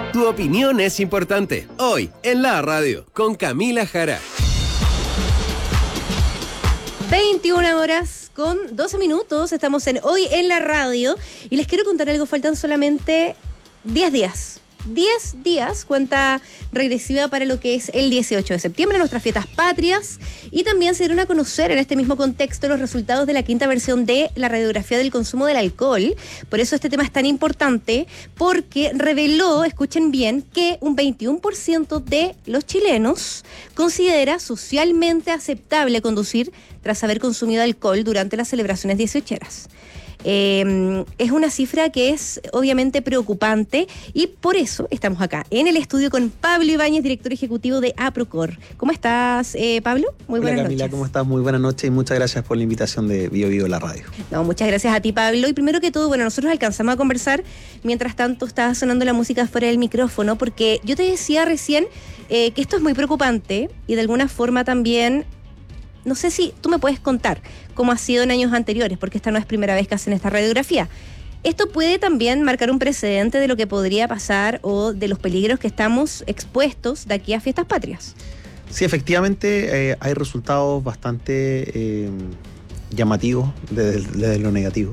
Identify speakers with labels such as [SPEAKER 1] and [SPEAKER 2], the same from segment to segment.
[SPEAKER 1] Tu opinión es importante. Hoy, en la radio, con Camila Jara.
[SPEAKER 2] 21 horas con 12 minutos. Estamos en Hoy en la radio. Y les quiero contar algo. Faltan solamente 10 días. 10 días, cuenta regresiva para lo que es el 18 de septiembre, nuestras fiestas patrias, y también se dieron a conocer en este mismo contexto los resultados de la quinta versión de la radiografía del consumo del alcohol. Por eso este tema es tan importante, porque reveló, escuchen bien, que un 21% de los chilenos considera socialmente aceptable conducir tras haber consumido alcohol durante las celebraciones 18eras. Es una cifra que es obviamente preocupante y por eso estamos acá en el estudio con Pablo Ibáñez, director ejecutivo de Aprocor. ¿Cómo estás, Pablo? Muy buenas
[SPEAKER 3] noches. Hola Camila, ¿cómo estás? Muy buenas noches y muchas gracias por la invitación de Bio Bio la radio.
[SPEAKER 2] No, muchas gracias a ti, Pablo. Y primero que todo, bueno, nosotros alcanzamos a conversar, mientras tanto estaba sonando la música fuera del micrófono, porque yo te decía recién que esto es muy preocupante y de alguna forma también... No sé si tú me puedes contar cómo ha sido en años anteriores, porque esta no es primera vez que hacen esta radiografía. Esto puede también marcar un precedente de lo que podría pasar o de los peligros que estamos expuestos de aquí a fiestas patrias.
[SPEAKER 3] Sí, efectivamente hay resultados bastante llamativos desde lo negativo.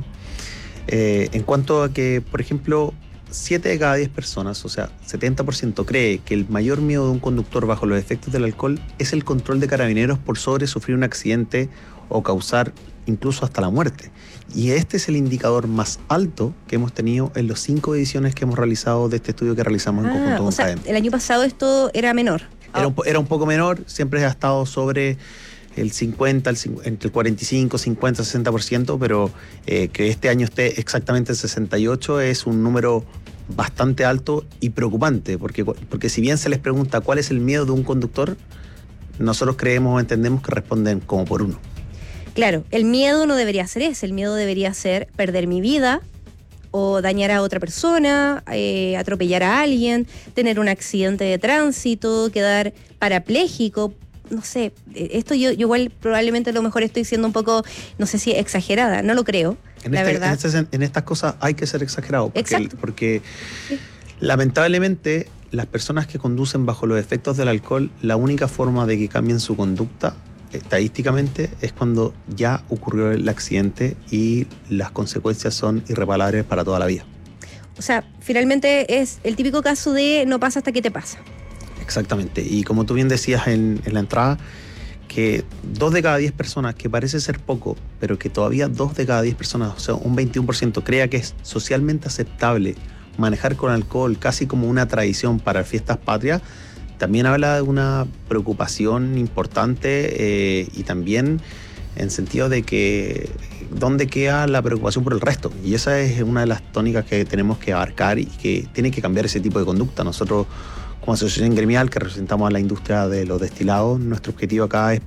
[SPEAKER 3] En cuanto a que, por ejemplo, 7 de cada 10 personas, o sea, 70% cree que el mayor miedo de un conductor bajo los efectos del alcohol es el control de carabineros por sobre sufrir un accidente o causar incluso hasta la muerte. Y este es el indicador más alto que hemos tenido en las 5 ediciones que hemos realizado de este estudio que realizamos en conjunto con
[SPEAKER 2] CADEM. El año pasado esto era menor.
[SPEAKER 3] Era un poco menor, siempre ha estado sobre el 50, entre el 45, 50, 60%, pero que este año esté exactamente el 68 es un número bastante alto y preocupante, porque si bien se les pregunta cuál es el miedo de un conductor, nosotros creemos o entendemos que responden como por uno.
[SPEAKER 2] Claro, el miedo no debería ser ese, el miedo debería ser perder mi vida o dañar a otra persona, atropellar a alguien, tener un accidente de tránsito, quedar parapléjico. No sé, esto yo igual probablemente a lo mejor estoy siendo un poco, no sé si exagerada, no lo creo, verdad.
[SPEAKER 3] En estas cosas hay que ser exagerado, porque
[SPEAKER 2] sí.
[SPEAKER 3] Lamentablemente las personas que conducen bajo los efectos del alcohol, la única forma de que cambien su conducta estadísticamente es cuando ya ocurrió el accidente y las consecuencias son irreparables para toda la vida.
[SPEAKER 2] O sea, finalmente es el típico caso de no pasa hasta que te pasa.
[SPEAKER 3] Exactamente, y como tú bien decías en la entrada, que 2 de cada 10 personas, que parece ser poco, pero que todavía 2 de cada 10 personas, o sea, un 21%, crea que es socialmente aceptable manejar con alcohol casi como una tradición para fiestas patrias, también habla de una preocupación importante y también en sentido de que dónde queda la preocupación por el resto. Y esa es una de las tónicas que tenemos que abarcar y que tiene que cambiar ese tipo de conducta. Nosotros, como asociación gremial que representamos a la industria de los destilados, nuestro objetivo acá es